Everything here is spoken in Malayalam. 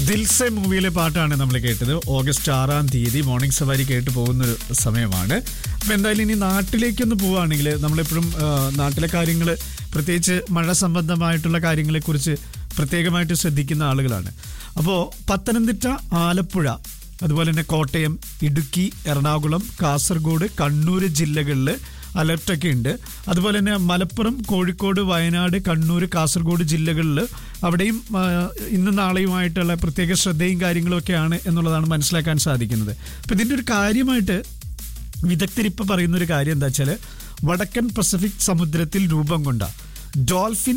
ദിൽസെ മൂവിയിലെ പാട്ടാണ് നമ്മൾ കേട്ടത്. ഓഗസ്റ്റ് 6-ാം തീയതി മോർണിംഗ് സവാരി കേട്ട് പോകുന്നൊരു സമയമാണ്. അപ്പം എന്തായാലും ഇനി നാട്ടിലേക്കൊന്ന് പോവുകയാണെങ്കിൽ നമ്മളെപ്പോഴും നാട്ടിലെ കാര്യങ്ങൾ, പ്രത്യേകിച്ച് മഴ സംബന്ധമായിട്ടുള്ള കാര്യങ്ങളെക്കുറിച്ച് പ്രത്യേകമായിട്ട് ശ്രദ്ധിക്കുന്ന ആളുകളാണ്. അപ്പോൾ പത്തനംതിട്ട, ആലപ്പുഴ, അതുപോലെ തന്നെ കോട്ടയം, ഇടുക്കി, എറണാകുളം, കാസർഗോഡ്, കണ്ണൂർ ജില്ലകളിൽ അലർട്ടൊക്കെ ഉണ്ട്. അതുപോലെ തന്നെ മലപ്പുറം, കോഴിക്കോട്, വയനാട്, കണ്ണൂർ, കാസർഗോഡ് ജില്ലകളിൽ അവിടെയും ഇന്നും നാളെയുമായിട്ടുള്ള പ്രത്യേക ശ്രദ്ധയും കാര്യങ്ങളൊക്കെയാണ് എന്നുള്ളതാണ് മനസ്സിലാക്കാൻ സാധിക്കുന്നത്. അപ്പം ഇതിൻ്റെ ഒരു കാര്യമായിട്ട് വിദഗ്ധരിപ്പോൾ പറയുന്നൊരു കാര്യം എന്താ വെച്ചാൽ, വടക്കൻ പസഫിക് സമുദ്രത്തിൽ രൂപം കൊണ്ട ഡോൾഫിൻ